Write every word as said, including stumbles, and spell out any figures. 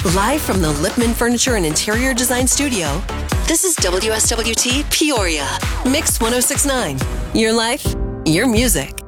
Live from the Lipman Furniture and Interior Design Studio, this is W S W T Peoria, Mix one oh six point nine. Your life, your music.